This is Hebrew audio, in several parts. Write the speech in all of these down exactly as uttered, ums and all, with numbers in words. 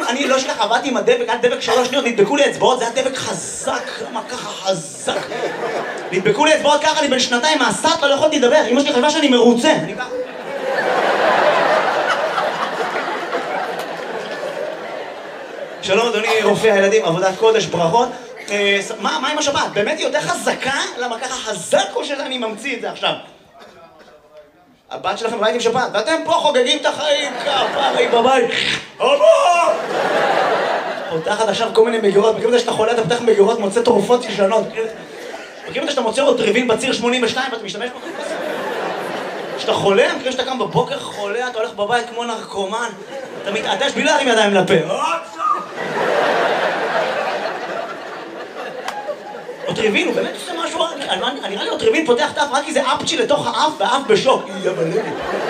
אני לא שלך, עבדתי עם הדבק, היה דבק שלוש שניות, נדבקו לי אצבעות, זה היה דבק חזק, למה ככה חזק? נדבקו לי אצבעות ככה, אני בן שנתיים מהסטלה, לא יכולתי לדבר, אמא שלי חשבה שאני מרוצה. אני ככה... שלום אדוני רופא הילדים, עבודת קודש, ברכות. מה, מה עם השבת? באמת היא יותר חזקה? למה ככה חזק או שאני ממציא את זה עכשיו? הבת שלכם בבית עם שבת, ואתם פה חוגגים את החיים, כפרי בבית. אבא! פותחת עכשיו כל מיני מגירות, מכירים את זה שאתה חולה, אתה פותח מגירות, מוצא תרופות ישנות. מכירים את זה שאתה מוצא עוד טריבין בציר שמונים ושתיים ואתה משתמש בו? כשאתה חולה, מכירים שאתה קם בבוקר חולה, אתה הולך בבית כמו נרקומן, אתה מתעטש בלי להרים ידיים לפה. אוטריבין, הוא באמת עושה משהו, נראה לי אוטריבין פותח את האף רק כי זה אפצ'י לתוך האף והאף בשוק. יא בלגי.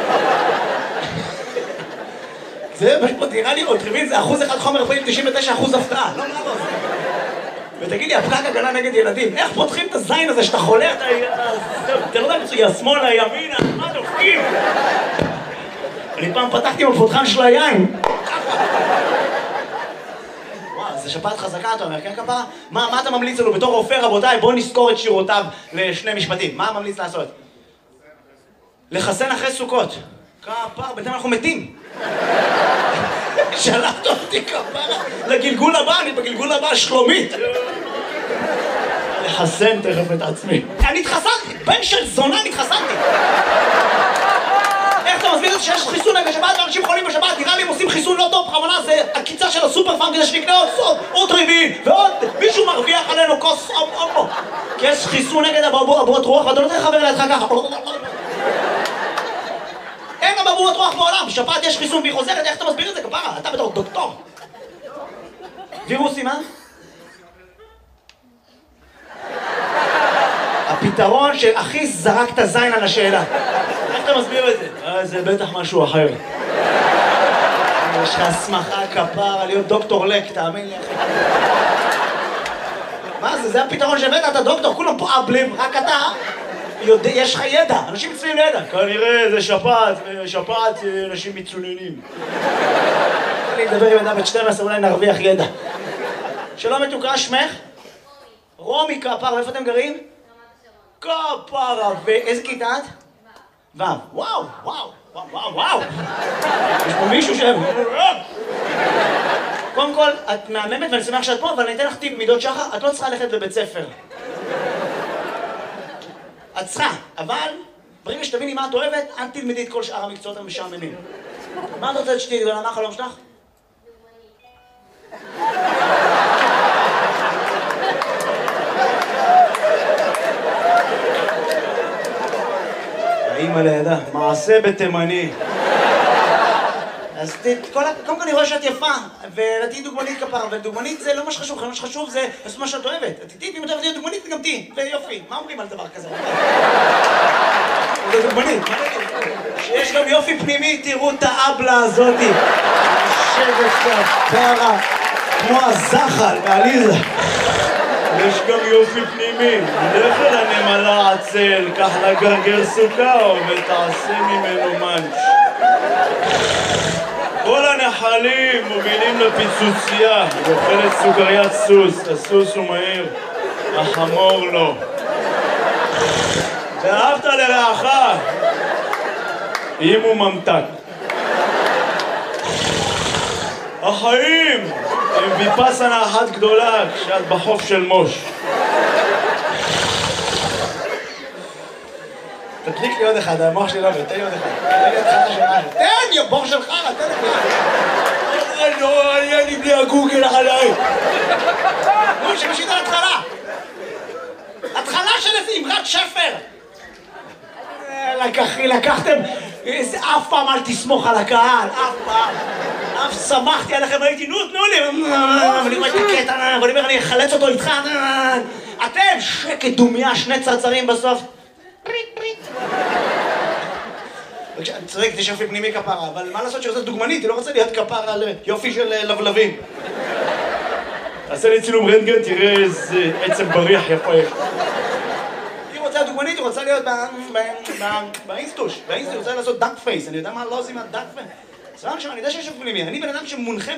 זה פשוט, נראה לי אוטריבין זה אחוז אחד חומר רפואי, תשעים ותשעה אחוז הפתעה, לא נראה לו. ותגיד לי, הפקק הגנה נגד ילדים, איך פותחים את הזין הזה שאתה חולה, אתה... אתה לא יודע, יא שמאלה, ימינה, מה דופקים? אני פעם פתחתי עם הפותחן של היין. זה שפעת חזקה, אתה אומר, כן כפרה? מה, מה אתה ממליץ לנו בתור רופא, רבותיי? בואו נזכור את שירותיו לשני משפטים. מה ממליץ לעשות? לחסן אחרי סוכות. כפרה, בינתיים אנחנו מתים. שלחת אותי כפרה לגלגול הבא, אני בגלגול הבא שלומית. לחסן תכף את עצמי. אני התחסנתי, בן של זונה התחסנתי. איך אתה מסביר את זה שיש חיסון נגד שבת ואנשים חולים בשבת? נראה לי הם עושים חיסון לא טוב, בכוונה זה הקיצה של הסופר פארם כדי שנקנה עוד סוד, עוד ריבין, ועוד מישהו מרוויח עלינו כוס אומו. כי יש חיסון נגד אבעבועות רוח ואתה לא צריך לחבר לידך ככה. אין אבעבועות רוח בעולם, בשבת יש חיסון והיא חוזרת, איך אתה מסביר את זה כפרה? אתה בתור דוקטור. וירוסים, אה? הפתרון שהכי זרק את הזין על השאלה. איך אתה מסביר את זה? אה, זה בטח משהו אחר. יש לך הסמכה כפרה להיות דוקטור לק, תאמין לי אחי. מה זה? זה הפתרון שהבאת, אתה דוקטור, כולם פה אבלים, רק אתה יודע, יש לך ידע, אנשים מצויים לידע. כנראה זה שפעת, ושפעת אנשים מצוננים. אני אדבר עם אדם בת שתים עשרה, אולי נרוויח ידע. שלום מתוקה, שמך? רומי כפרה, איפה אתם גרים? כפרה, ואיזה כיתה את? וו. וואו, וואו, וואו, וואו. יש פה מישהו ש... קודם כל, את מהממת ואני שמח שאת פה, אבל אני אתן לך טיפ מידות שחר, את לא צריכה ללכת לבית ספר. את צריכה, אבל ברגע שתביני מה את אוהבת, אל תלמדי את כל שאר המקצועות המשעממים. מה את רוצה שתהיי גדולה? מה החלום שלך? האמא לידה, מעשה בתימני. אז קודם כל אני רואה שאת יפה, ותהיי דוגמנית כפרה, ודוגמנית זה לא מה שחשוב, מה שחשוב זה לעשות מה שאת אוהבת. תהיי, ואם את אוהבת להיות דוגמנית, גם תהיי, ויופי. מה אומרים על דבר כזה? זה דוגמנית. שיש גם יופי פנימי, תראו את האבלה הזאתי. יושבת כפרה, כמו הזחל מעליזה. יש גם יופי פנימי, לך אל הנמלה עצל, קח לה גרגר סוכר ותעשה ממנו מנץ'. כל הנחלים מובילים לפיצוצייה, היא אוכלת סוכריית סוס, הסוס הוא מהיר, החמור לא. ואהבת לרעך, אם הוא ממתק. החיים הם ויפאסנה אחת גדולה כשאת בחוף של מוש. תדליק לי עוד אחד, המוח שלי לא עובד, תן לי עוד אחד. תן לי עוד אחד. תן, יא בור של חרא, תן לי. לא, אין לי בלי הגוגל עליי. נו, שמשית על התחלה. התחלה של איזה אמרת שפר. לקחתם, אף פעם אל תסמוך על הקהל, אף פעם. אף שמחתי עליכם, הייתי, נו, תנו לי. אבל אני רואה את הקטע, ואני אומר, אני אחלץ אותו איתך. אתם, שקט דומיה, שני צרצרים בסוף. פריט, פריט. אני צודק, זה יופי פנימי כפרה, אבל מה לעשות שעושה דוגמנית? היא לא רוצה להיות כפרה על יופי של לבלבים. תעשה לי צילום רנטגן, תראה איזה עצם בריח יפה יש. היא רוצה דוגמנית, היא רוצה להיות באינסטוש. באינסטוש, היא רוצה לעשות דאק פייס. אני יודע מה לא עושים על דאק פייס. סבבה, אני יודע שיש יופי פנימי. אני בן אדם שמונחה